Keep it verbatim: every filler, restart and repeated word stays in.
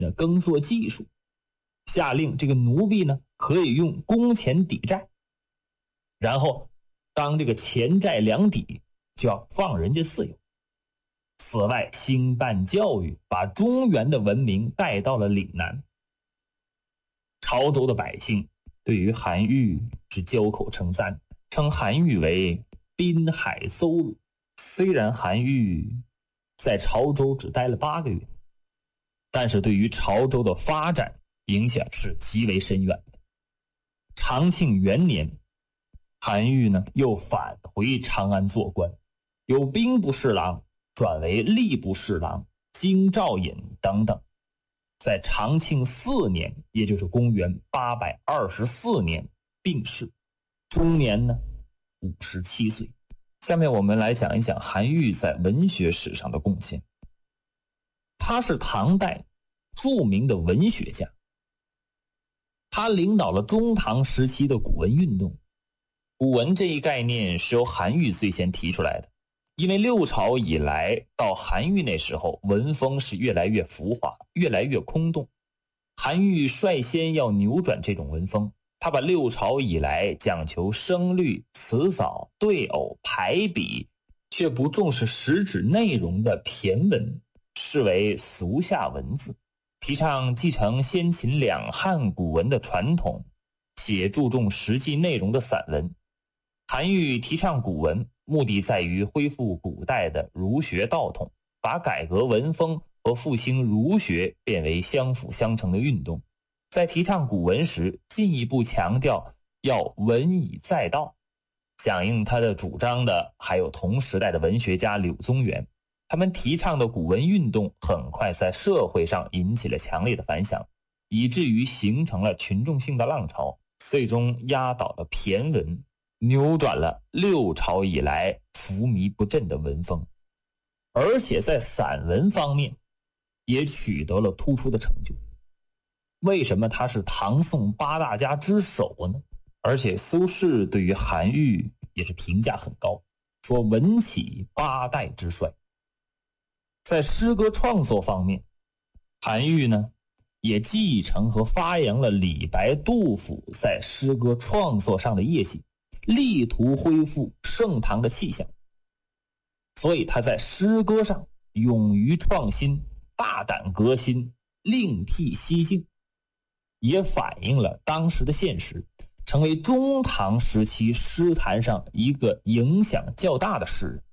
的耕作技术，下令这个奴婢呢可以用工钱抵债，然后当这个钱债两抵，就要放人家自由。此外，兴办教育，把中原的文明带到了岭南。潮州的百姓对于韩愈是交口称赞，称韩愈为滨海邹鲁。虽然韩愈在潮州只待了八个月，但是对于潮州的发展影响是极为深远的。长庆元年，韩愈呢又返回长安做官，由兵部侍郎转为吏部侍郎、京兆尹等等。在长庆四年，也就是公元八百二十四年病逝，终年呢五十七岁。下面我们来讲一讲韩愈在文学史上的贡献。他是唐代著名的文学家，他领导了中唐时期的古文运动。古文这一概念是由韩愈最先提出来的，因为六朝以来到韩愈那时候，文风是越来越浮华，越来越空洞。韩愈率先要扭转这种文风，他把六朝以来讲求声律、词藻、对偶、排比，却不重视实质内容的骈文视为俗下文字，提倡继承先秦两汉古文的传统，写注重实际内容的散文。韩愈提倡古文，目的在于恢复古代的儒学道统，把改革文风和复兴儒学变为相辅相成的运动。在提倡古文时，进一步强调要文以载道。响应他的主张的还有同时代的文学家柳宗元，他们提倡的古文运动很快在社会上引起了强烈的反响，以至于形成了群众性的浪潮，最终压倒了骈文，扭转了六朝以来浮靡不振的文风。而且在散文方面也取得了突出的成就。为什么他是唐宋八大家之首呢？而且苏轼对于韩愈也是评价很高，说文起八代之帅。在诗歌创作方面，韩愈呢也继承和发扬了李白、杜甫在诗歌创作上的业绩，力图恢复盛唐的气象。所以他在诗歌上勇于创新，大胆革新，另辟蹊径，也反映了当时的现实，成为中唐时期诗坛上一个影响较大的诗人。